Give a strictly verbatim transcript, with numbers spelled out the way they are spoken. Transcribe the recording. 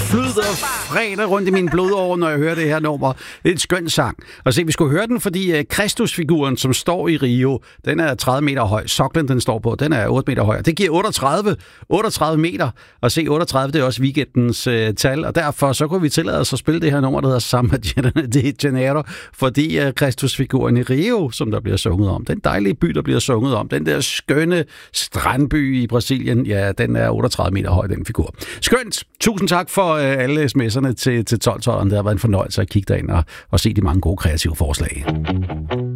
flyder fredag rundt i min blodår, når jeg hører det her nummer. Det er en skøn sang. Og se, vi skulle høre den, fordi Kristusfiguren, som står i Rio, den er tredive meter høj. Soklen, den står på, den er otte meter høj. Det giver otteogtredive, otteogtredive meter. Og se, otteogtredive, det er også weekendens uh, tal. Og derfor så kunne vi tillade os at spille det her nummer, der hedder Samba de Janeiro, fordi uh, Kristusfiguren i Rio, som der bliver sunget om, den dejlige by, der bliver sunget om, den der skønne strandby i Brasilien, ja, den er otteogtredive meter høj, den figur. Skønt! Tusind tak for uh, alle sms'erne til, til tolv tolv. Det har været en fornøjelse at kigge derind og, og se de mange gode kreative forslag.